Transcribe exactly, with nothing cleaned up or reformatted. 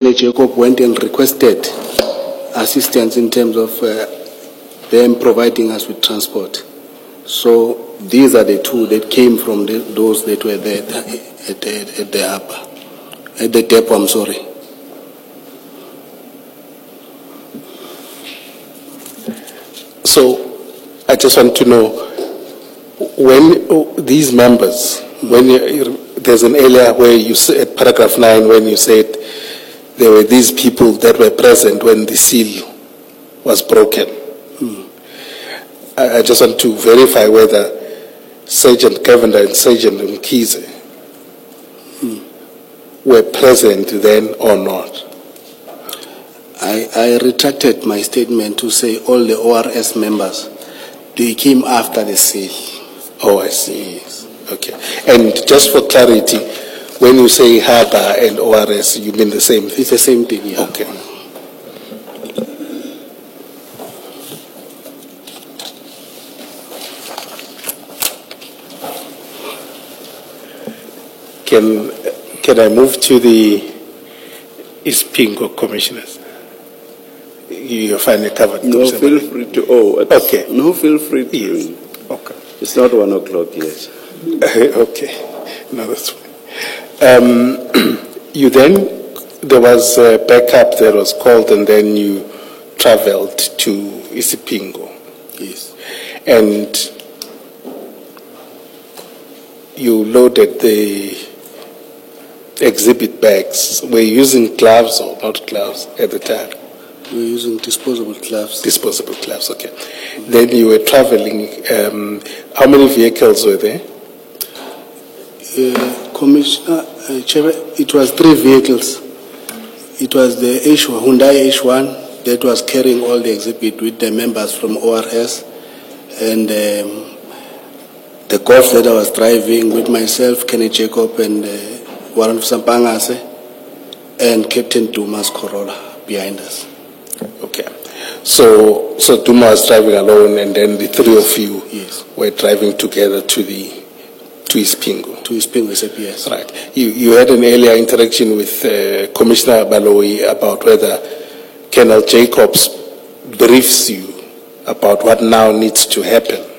Kenny Jacob went and requested assistance in terms of uh, them providing us with transport. So these are the two that came from the, those that were there at, at, at the harbor, at the depot, I'm sorry. So I just want to know, when oh, these members, when you, there's an area where you said, paragraph nine, when you said there were these people that were present when the seal was broken. Hmm. I, I just want to verify whether Sergeant Governor and Sergeant Mkhize hmm. were present then or not. I, I retracted my statement to say all the O R S members, they came after the seal. Oh, I see. Yes. Okay. And just for clarity, when you say harbor and O R S, you mean the same thing? It's the same thing, yeah. Okay. Can, can I move to the Isipingo commissioners? You find it covered. No, feel free to. Oh, okay. No, feel free to. Yes. Okay. It's not one o'clock yet. Okay. No, that's fine. Um, you then, there was a backup that was called, and then you traveled to Isipingo. Yes. And you loaded the exhibit bags. Were you using gloves or not gloves at the time? We were using disposable gloves. Disposable gloves, okay. Mm-hmm. Then you were traveling. Um, how many vehicles were there? Uh, Commissioner, uh, Chair, it was three vehicles. It was the H one, Hyundai H one that was carrying all the exhibit with the members from O R S, and um, the Golf that I was driving with myself, Kenny Jacob, and uh, Warren Sampangase, and Captain Dumas Corolla behind us. Okay. So, so Duma was driving alone, and then the three of you yes. were driving together to the to Isipingo. To Isipingo, yes. Right. You you had an earlier interaction with uh, Commissioner Baloyi about whether Colonel Jacobs briefs you about what now needs to happen